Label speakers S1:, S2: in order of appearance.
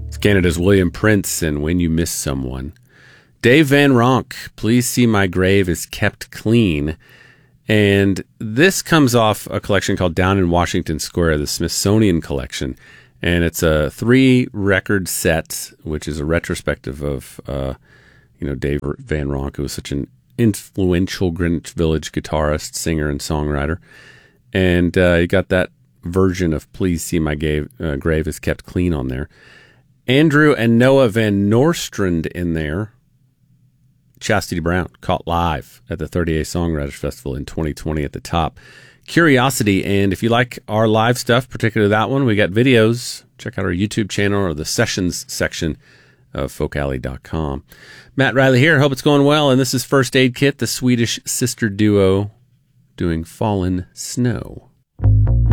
S1: It's Canada's William Prince and When You Miss Someone. Dave Van Ronk, Please See My Grave Is Kept Clean. And this comes off a collection called Down in Washington Square, the Smithsonian Collection. And it's a 3-record set, which is a retrospective of, Dave Van Ronk, who was such an influential Greenwich Village guitarist, singer, and songwriter. And you got that version of Please See My Grave Is Kept Clean on there. Andrew and Noah Van Nostrand in there. Chastity Brown, caught live at the 30A Songwriters Festival in 2020 at the top. Curiosity, and if you like our live stuff, particularly that one, we got videos. Check out our YouTube channel or the sessions section of folkalley.com. Matt Riley here. Hope it's going well. And this is First Aid Kit, the Swedish sister duo doing Fallen Snow.